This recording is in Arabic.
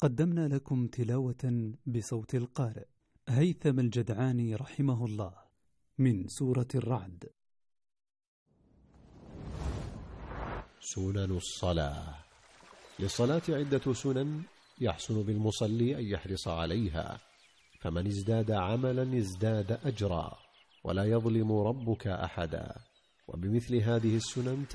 قدمنا لكم تلاوة بصوت القارئ هيثم الجدعاني رحمه الله من سورة الرعد. سنن الصلاة. للصلاة عدة سنن يحسن بالمصلي أن يحرص عليها، فمن ازداد عملا ازداد أجرا، ولا يظلم ربك أحدا. وبمثل هذه السنن